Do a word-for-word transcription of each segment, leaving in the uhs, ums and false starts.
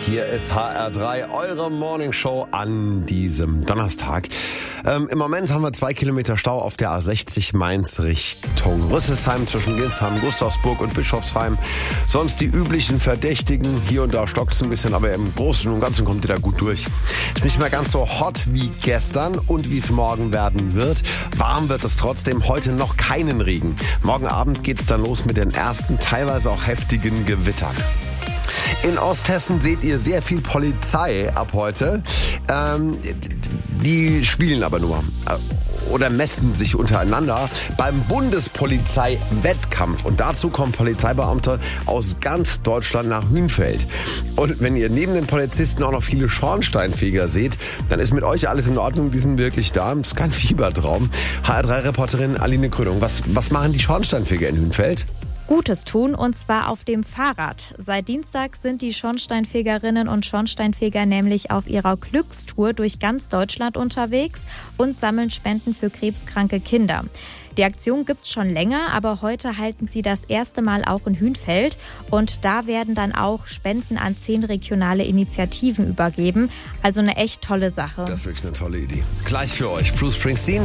Hier ist H R drei, eure Morningshow an diesem Donnerstag. Ähm, Im Moment haben wir zwei Kilometer Stau auf der A sechzig Mainz Richtung Rüsselsheim zwischen Ginsheim, Gustavsburg und Bischofsheim. Sonst die üblichen Verdächtigen. Hier und da stockt es ein bisschen, aber im Großen und Ganzen kommt ihr da gut durch. Ist nicht mehr ganz so hot wie gestern und wie es morgen werden wird. Warm wird es trotzdem. Heute noch keinen Regen. Morgen Abend geht es dann los mit den ersten, teilweise auch heftigen Gewittern. In Osthessen seht ihr sehr viel Polizei ab heute. Ähm, die spielen aber nur oder messen sich untereinander beim Bundespolizei-Wettkampf. Und dazu kommen Polizeibeamte aus ganz Deutschland nach Hünfeld. Und wenn ihr neben den Polizisten auch noch viele Schornsteinfeger seht, dann ist mit euch alles in Ordnung. Die sind wirklich da. Das ist kein Fiebertraum. H R drei Reporterin Aline Krönung. Was, was machen die Schornsteinfeger in Hünfeld? Gutes tun, und zwar auf dem Fahrrad. Seit Dienstag sind die Schornsteinfegerinnen und Schornsteinfeger nämlich auf ihrer Glückstour durch ganz Deutschland unterwegs und sammeln Spenden für krebskranke Kinder. Die Aktion gibt's schon länger, aber heute halten sie das erste Mal auch in Hünfeld. Und da werden dann auch Spenden an zehn regionale Initiativen übergeben. Also eine echt tolle Sache. Das ist wirklich eine tolle Idee. Gleich für euch Bruce Springsteen.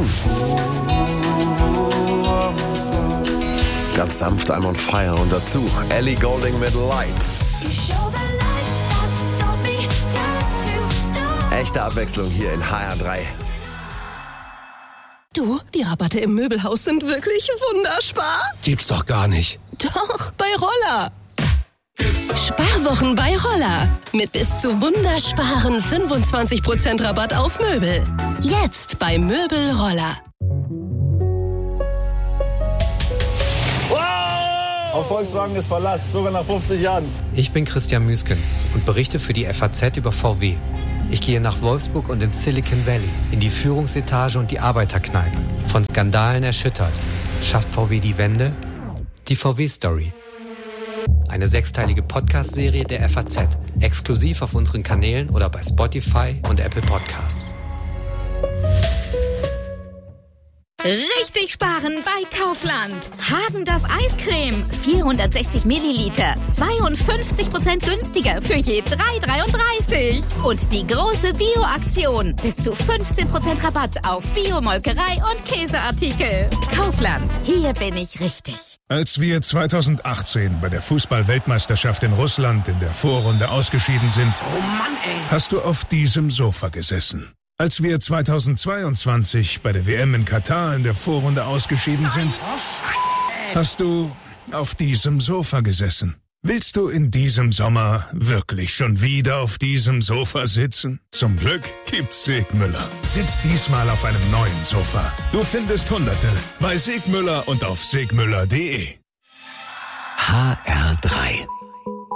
Ganz sanft, I'm on fire. Und dazu Ellie Goulding mit Lights. Echte Abwechslung hier in H R drei. Du, die Rabatte im Möbelhaus sind wirklich wunderspar. Gibt's doch gar nicht. Doch, bei Roller. Sparwochen bei Roller. Mit bis zu wundersparen fünfundzwanzig Prozent Rabatt auf Möbel. Jetzt bei Möbel Roller. Auf Volkswagen ist Verlass, sogar nach fünfzig Jahren. Ich bin Christian Müskens und berichte für die F A Z über V W. Ich gehe nach Wolfsburg und ins Silicon Valley, in die Führungsetage und die Arbeiterkneipe. Von Skandalen erschüttert. Schafft V W die Wende? Die V W-Story. Eine sechsteilige Podcast-Serie der F A Z. Exklusiv auf unseren Kanälen oder bei Spotify und Apple Podcasts. Richtig sparen bei Kaufland. Häagen-Dazs Eiscreme, vierhundertsechzig Milliliter, zweiundfünfzig Prozent günstiger für je drei Euro dreiunddreißig. Und die große Bio-Aktion, bis zu fünfzehn Prozent Rabatt auf Bio-Molkerei und Käseartikel. Kaufland, hier bin ich richtig. Als wir zweitausendachtzehn bei der Fußball-Weltmeisterschaft in Russland in der Vorrunde ausgeschieden sind, Oh Mann, ey. hast du auf diesem Sofa gesessen. Als wir zweitausendzweiundzwanzig bei der W M in Katar in der Vorrunde ausgeschieden sind, hast du auf diesem Sofa gesessen. Willst du in diesem Sommer wirklich schon wieder auf diesem Sofa sitzen? Zum Glück gibt's Segmüller. Sitz diesmal auf einem neuen Sofa. Du findest Hunderte bei Segmüller und auf segmüller punkt de. H R drei.